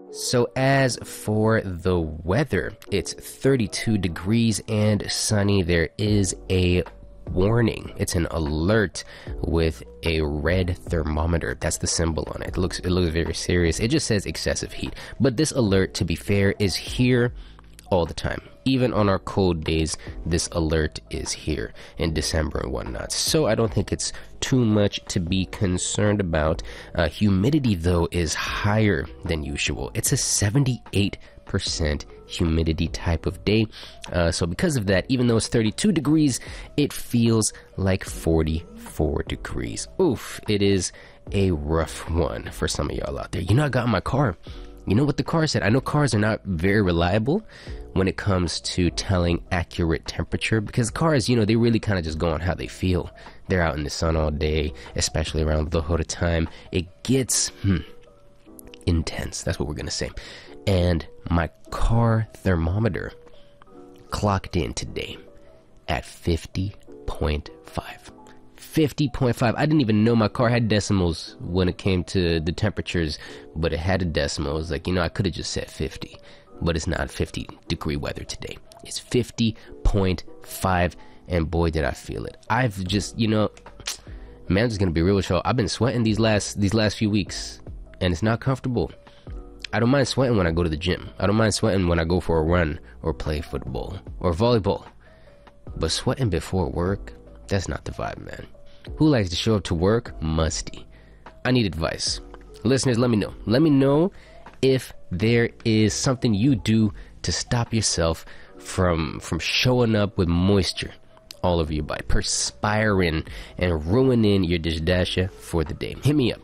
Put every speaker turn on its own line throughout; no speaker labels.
So as for the weather, it's 32 degrees and sunny. There is a warning. It's an alert with a red thermometer. That's the symbol on it. It looks very serious. It just says excessive heat. But this alert, to be fair, is here all the time. Even on our cold days, this alert is here in December and whatnot. So I don't think it's too much to be concerned about. Humidity, though, is higher than usual. It's a 78% humidity type of day. So because of that, even though it's 32 degrees, it feels like 44 degrees. Oof, it is a rough one for some of y'all out there. You know, I got in my car. You know what the car said? I know cars are not very reliable when it comes to telling accurate temperature, because cars, you know, they really kind of just go on how they feel. They're out in the sun all day, especially around the Dhuhr time. It gets intense. That's what we're going to say. And my car thermometer clocked in today at 50.5. 50.5. I didn't even know my car had decimals when it came to the temperatures, but it had a decimal. It was like, you know, I could have just said 50, but it's not 50 degree weather today. It's 50.5, and boy, did I feel it. I've just, you know, man, I'm just gonna be real with y'all. I've been sweating these last few weeks, and it's not comfortable. I don't mind sweating when I go to the gym. I don't mind sweating when I go for a run or play football or volleyball, but sweating before work, that's not the vibe, man. Who likes to show up to work musty? I need advice. Listeners, let me know. Let me know if there is something you do to stop yourself from showing up with moisture all over your body, perspiring and ruining your dishdasha for the day. Hit me up,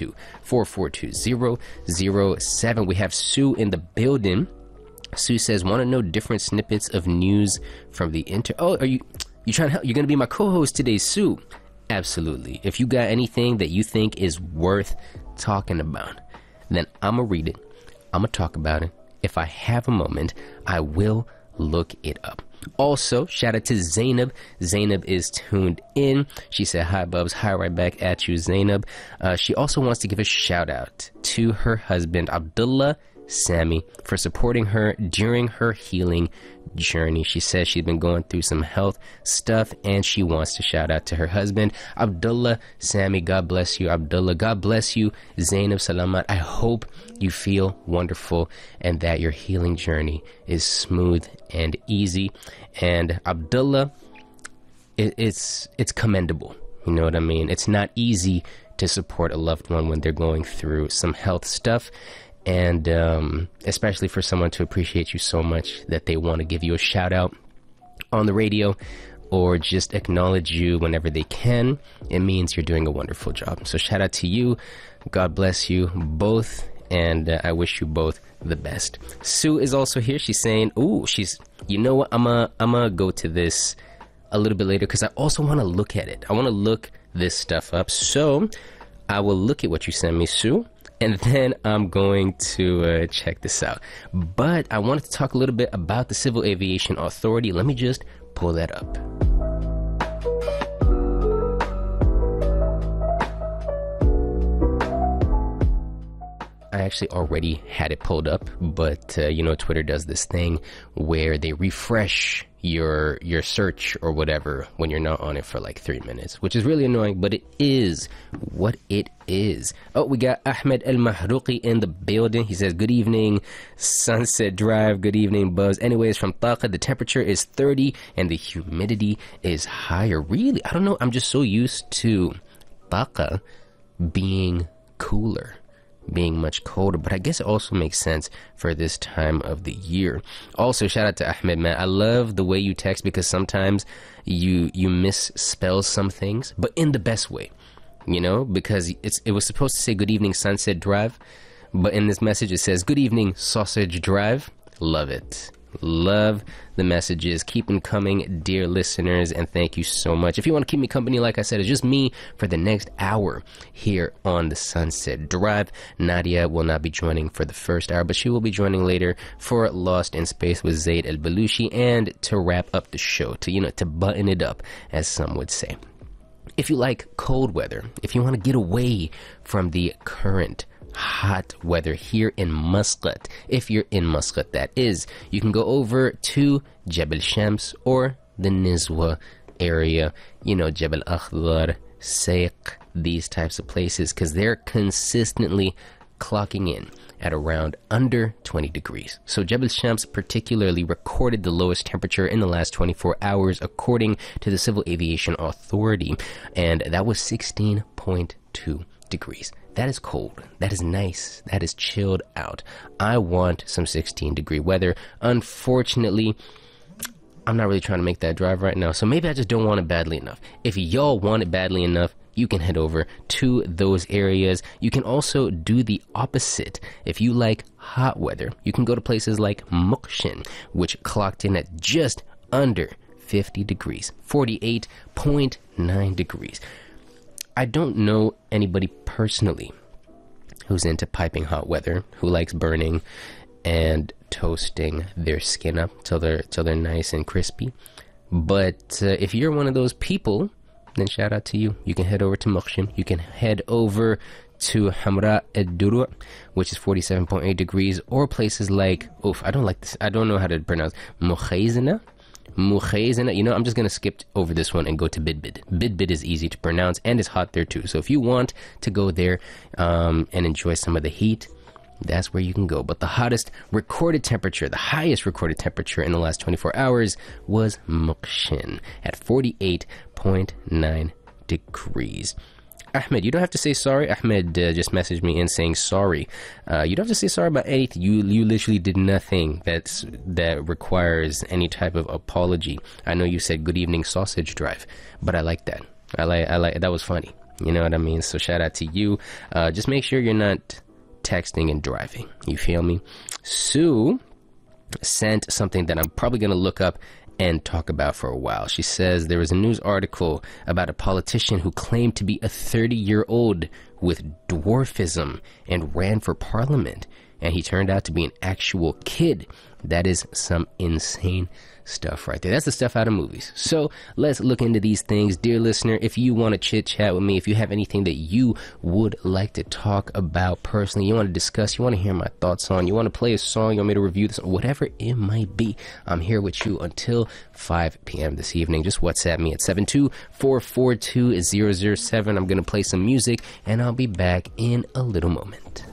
72442007. We have Sue in the building. Sue says, want to know different snippets of news from the Oh, are you trying to help? You're going to be my co-host today, Sue. Absolutely. If you got anything that you think is worth talking about, then I'm going to read it. I'm going to talk about it. If I have a moment, I will look it up. Also, shout out to Zainab. Zainab is tuned in. She said, hi, Bubs. Hi, right back at you, Zainab. She also wants to give a shout out to her husband, Abdullah Sami, for supporting her during her healing journey. She says she's been going through some health stuff, and she wants to shout out to her husband, Abdullah Sami. God bless you, Abdullah. God bless you, Zainab. Salamat. I hope you feel wonderful and that your healing journey is smooth and easy. And Abdullah, it's commendable. You know what I mean? It's not easy to support a loved one when they're going through some health stuff. And especially for someone to appreciate you so much that they want to give you a shout out on the radio or just acknowledge you whenever they can, it means you're doing a wonderful job. So shout out to you. God bless you both, and I wish you both the best. Sue is also here. She's saying, ooh, you know what, I'm gonna go to this a little bit later because I also want to look at it. I want to look this stuff up. So I will look at what you sent me, Sue, and then I'm going to check this out. But I wanted to talk a little bit about the Civil Aviation Authority. Let me just pull that up. I actually already had it pulled up, but you know, Twitter does this thing where they refresh your search or whatever when you're not on it for like 3 minutes, which is really annoying, but it is what it is. Oh, we got Ahmed El Mahrouqi in the building. He says, good evening, Sunset Drive. Good evening, Buzz. Anyways, from Taqa, the temperature is 30 and the humidity is higher. Really? I don't know. I'm just so used to Taqa being cooler, being much colder, but I guess it also makes sense for this time of the year. Also, shout out to Ahmed, man. I love the way you text because sometimes you misspell some things, but in the best way, you know, because it was supposed to say good evening Sunset Drive, but in this message it says good evening Sausage Drive. Love it. Love the messages. Keep them coming, dear listeners, and thank you so much. If you want to keep me company, like I said, it's just me for the next hour here on the Sunset Drive. Nadia will not be joining for the first hour, but she will be joining later for Lost in Space with Zaid El Balushi, and to wrap up the show, to button it up, as some would say. If you like cold weather, if you want to get away from the current hot weather here in Muscat. If you're in Muscat, that is, you can go over to Jebel Shams or the Nizwa area, you know, Jebel Akhdar, Saiq, these types of places, because they're consistently clocking in at around under 20 degrees. So Jebel Shams particularly recorded the lowest temperature in the last 24 hours according to the Civil Aviation Authority, and that was 16.2 degrees. That is cold. That is nice. That is chilled out. I want some 16-degree weather. Unfortunately, I'm not really trying to make that drive right now, so maybe I just don't want it badly enough. If y'all want it badly enough, you can head over to those areas. You can also do the opposite. If you like hot weather, you can go to places like Muqshin, which clocked in at just under 50 degrees, 48.9 degrees. I don't know anybody personally who's into piping hot weather, who likes burning and toasting their skin up till they're nice and crispy. But if you're one of those people, then shout out to you. You can head over to Muqshin. You can head over to Hamra al-Duru, which is 47.8 degrees, or places like, I don't like this. I don't know how to pronounce Mukhayzina. You know, I'm just gonna skip over this one and go to Bidbid. Bidbid is easy to pronounce and it's hot there too. So if you want to go there and enjoy some of the heat, that's where you can go. But the highest recorded temperature in the last 24 hours was Muqshin at 48.9 degrees. Ahmed, you don't have to say sorry. Ahmed just messaged me in saying sorry. You don't have to say sorry about anything. You literally did nothing that requires any type of apology. I know you said good evening sausage drive, but I like that. I like that was funny. You know what I mean? So shout out to you. Just make sure you're not texting and driving. You feel me? Sue sent something that I'm probably going to look up and talk about for a while. She says there was a news article about a politician who claimed to be a 30-year-old with dwarfism and ran for parliament, and he turned out to be an actual kid. That is some insane stuff right there. That's the stuff out of movies. So let's look into these things. Dear listener, if you want to chit chat with me, if you have anything that you would like to talk about personally, you want to discuss, you want to hear my thoughts on, you want to play a song, you want me to review this, whatever it might be, I'm here with you until 5 p.m. this evening. Just WhatsApp me at 72442-007. I'm going to play some music and I'll be back in a little moment.